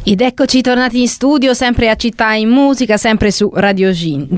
Ed eccoci tornati in studio, sempre a Città in Musica, sempre su Radio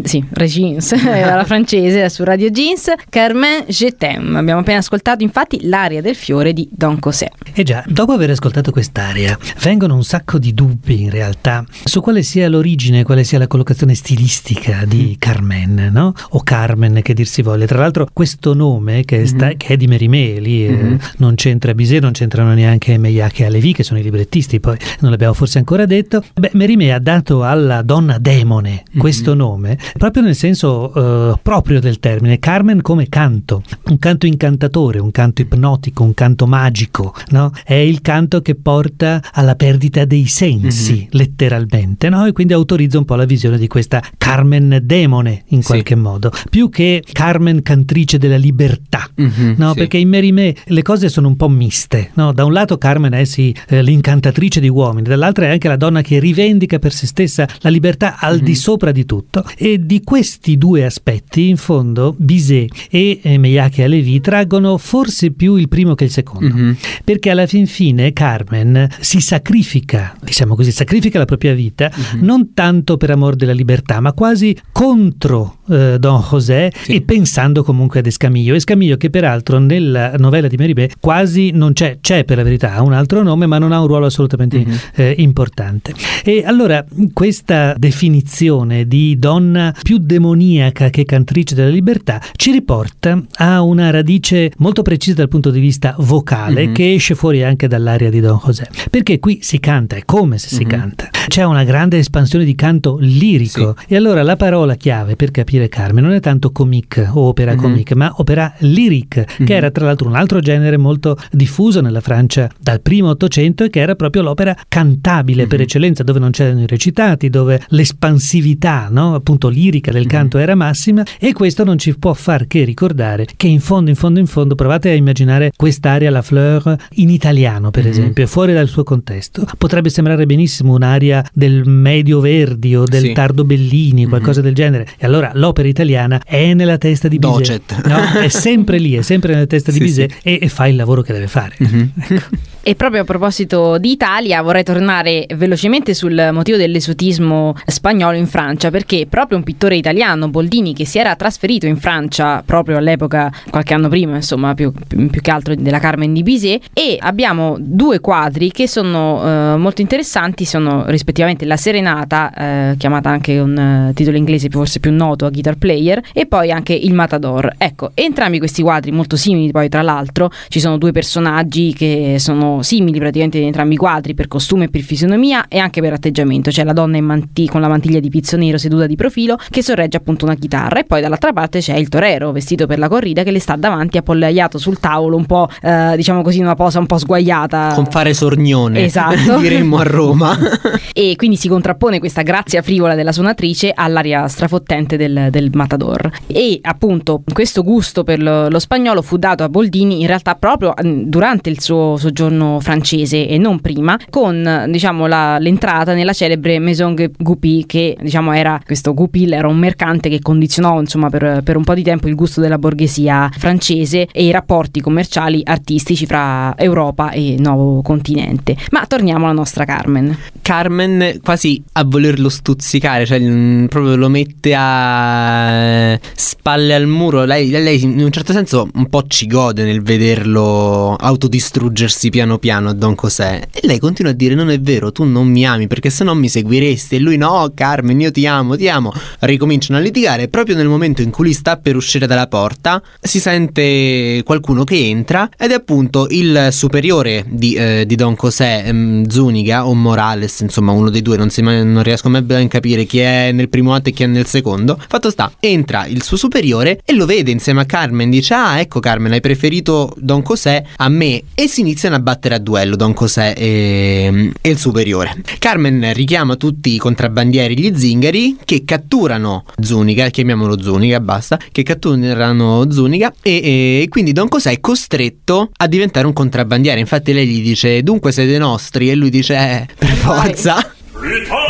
Jeans, alla francese, su Radio Jeans. Carmen, je t'aime. Abbiamo appena ascoltato infatti l'aria del fiore di Don José. E già, dopo aver ascoltato quest'aria, vengono un sacco di dubbi in realtà su quale sia l'origine, quale sia la collocazione stilistica di Carmen, no? O Carmen, che dir si voglia. Tra l'altro questo nome che è di Mérimée, lì non c'entra Bizet, non c'entrano neanche Meilhac e Halévy, che sono i librettisti, poi non l'abbiamo forse ancora detto. Mérimée ha dato alla donna demone questo nome proprio nel senso proprio del termine. Carmen come canto, un canto incantatore, un canto ipnotico, un canto magico, no? È il canto che porta alla perdita dei sensi, letteralmente, no? E quindi autorizza un po' la visione di questa Carmen demone in qualche modo, più che Carmen cantrice della libertà, no? Perché in Mérimée le cose sono un po' miste, no? Da un lato Carmen è l'incantatrice di uomini, dall'altro è anche la donna che rivendica per se stessa la libertà al di sopra di tutto. E di questi due aspetti in fondo Bizet e Meilhac e Halévy traggono forse più il primo che il secondo, perché alla fin fine Carmen si sacrifica, diciamo così, sacrifica la propria vita non tanto per amor della libertà, ma quasi contro Don José, e pensando comunque ad Escamillo che peraltro nella novella di Mérimée quasi non c'è per la verità, ha un altro nome ma non ha un ruolo assolutamente importante. E allora questa definizione di donna più demoniaca che cantrice della libertà ci riporta a una radice molto precisa dal punto di vista vocale, che esce fuori anche dall'aria di Don José, perché qui si canta, è come se si canta, c'è una grande espansione di canto lirico, e allora la parola chiave per capire Carmen non è tanto comique o opera comique, ma opera lyrique, che era tra l'altro un altro genere molto diffuso nella Francia dal primo Ottocento, e che era proprio l'opera cantabile per eccellenza, dove non c'erano i recitati, dove l'espansività, no, appunto lirica del canto era massima. E questo non ci può far che ricordare che in fondo provate a immaginare quest'aria La Fleur in italiano, per esempio, fuori dal suo contesto potrebbe sembrare benissimo un'aria del Medio Verdi o del tardo Bellini, qualcosa del genere, e allora l'opera italiana è nella testa di Bizet, no? È sempre lì, è sempre nella testa di Bizet, e fa il lavoro che deve fare. Ecco. E proprio a proposito di Italia vorrei tornare velocemente sul motivo dell'esotismo spagnolo in Francia, perché proprio un pittore italiano, Boldini, che si era trasferito in Francia proprio all'epoca, qualche anno prima, insomma, più che altro della Carmen di Bizet, e abbiamo due quadri che sono molto interessanti, sono rispettivamente La Serenata, chiamata anche un titolo inglese forse più noto, A Guitar Player, e poi anche Il Matador. Ecco, entrambi questi quadri molto simili, poi tra l'altro ci sono due personaggi che sono simili praticamente in entrambi i quadri per costume e per fisionomia e anche per atteggiamento. C'è la donna con la mantiglia di pizzo nero seduta di profilo che sorregge appunto una chitarra, e poi dall'altra parte c'è il torero vestito per la corrida che le sta davanti appollaiato sul tavolo, un po' diciamo così, una posa un po' sguaiata, con fare sornione, esatto, diremmo a Roma. E quindi si contrappone questa grazia frivola della suonatrice all'aria strafottente del Matador. E appunto questo gusto per lo spagnolo fu dato a Boldini in realtà proprio durante il suo soggiorno francese e non prima, con diciamo l'entrata nella celebre Maison Goupil, che diciamo era un mercante che condizionò insomma per un po' di tempo il gusto della borghesia francese e i rapporti commerciali artistici fra Europa e nuovo continente. Ma torniamo alla nostra Carmen, quasi a volerlo stuzzicare, cioè proprio lo mette a spalle al muro. Lei in un certo senso un po' ci gode nel vederlo autodistruggersi piano piano a Don José, e lei continua a dire: non è vero, tu non mi ami perché se no mi seguiresti. E lui: no Carmen, io ti amo. Ricominciano a litigare, e proprio nel momento in cui lui sta per uscire dalla porta si sente qualcuno che entra, ed è appunto il superiore di Don José, Zúñiga o Morales, insomma uno dei due, non riesco mai ben a capire chi è nel primo atto e chi è nel secondo. Fatto sta, entra il suo superiore e lo vede insieme a Carmen, dice: ah, ecco Carmen, hai preferito Don José a me, e si iniziano a battere a duello Don José e il superiore. Carmen richiama tutti i contrabbandieri, gli zingari, che catturano Zúñiga, chiamiamolo Zúñiga, basta, che catturano Zúñiga, e quindi Don José è costretto a diventare un contrabbandiere. Infatti lei gli dice: dunque siete nostri, e lui dice per forza.